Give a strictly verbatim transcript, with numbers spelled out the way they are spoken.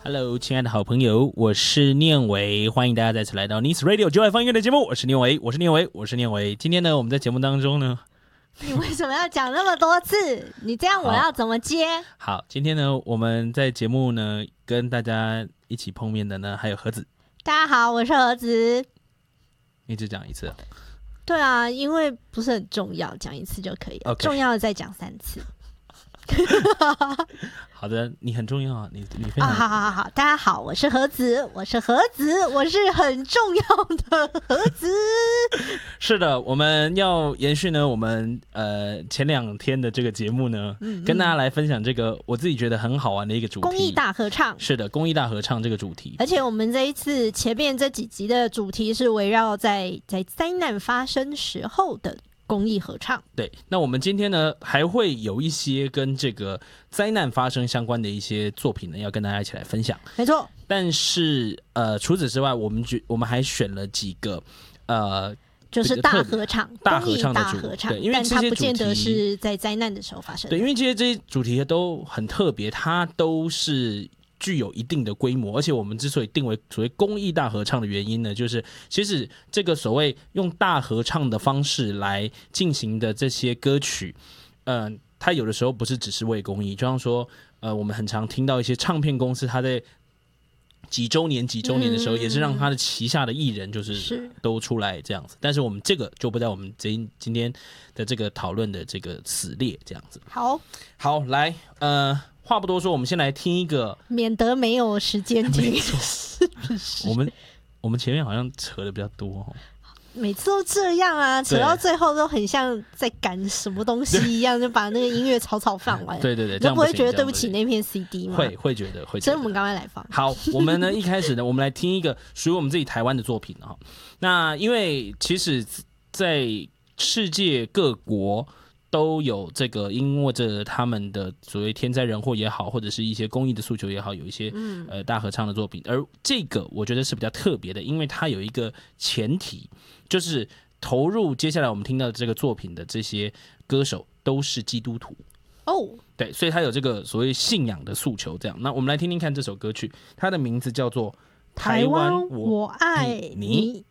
Hello， 亲爱的好朋友，我是念维，欢迎大家再次来到 Nice Radio 就爱放音乐的节目，我是念维，我是念维，我是念维。今天呢，我们在节目当中呢， 你为什么要讲那么多次？你这样我要怎么接？ 好，好今天呢，我们在节目呢跟大家一起碰面的呢，还有盒子。 大家好，我是盒子。 你只讲一次、啊？ 对啊，因为不是很重要，讲一次就可以了。Okay. 重要的再讲三次。 好的，你很重要啊，你你非常、 啊、好好好，大家好，我是盒子，我是盒子，我是很重要的盒子。 是的，我们要延续呢，我们呃前两天的这个节目呢，嗯嗯跟大家来分享这个我自己觉得很好玩的一个主题—— 公益大合唱。 是的，公益大合唱这个主题。 而且我们这一次前面这几集的主题是围绕在在灾难发生时候的公益合唱。 对，那我们今天呢还会有一些跟这个灾难发生相关的一些作品呢，要跟大家一起来分享。 没错， 但是呃，除此之外，我们我们还选了几个呃， 就是大合唱、 大合唱的主题， 对，因为这些但它不见得是在灾难的时候发生的。 对，因为这些这些主题都很特别，它都是具有一定的规模，而且我们之所以定为所谓公益大合唱的原因呢，就是其实这个所谓用大合唱的方式来进行的这些歌曲，嗯、呃，它有的时候不是只是为公益，就像说，呃，我们很常听到一些唱片公司，它在几周年、几周年的时候，嗯、也是让他的旗下的艺人就是都出来这样子。但是我们这个就不在我们今今天的这个讨论的这个此列这样子。 好， 好，来，呃。话不多说，我们先来听一个， 免得没有时间听。 我们我们前面好像扯的比较多、哦， 每次都这样啊，扯到最后都很像在赶什么东西一样，就把那个音乐草草放完。 对对对， 你都不会觉得对不起那片 C D 吗？ 会会觉得会觉得。 所以我们赶快来放。 好，我们呢一开始呢，我们来听一个属于我们自己台湾的作品哈。那因为其实，在世界各国都有这个，因为着他们的所谓天灾人祸也好，或者是一些公益的诉求也好，有一些、嗯、呃大合唱的作品。而这个我觉得是比较特别的，因为它有一个前提，就是投入接下来我们听到的这个作品的这些歌手都是基督徒哦。 对，所以他有这个所谓信仰的诉求。这样，那我们来听听看这首歌曲，它的名字叫做《台湾我爱你》。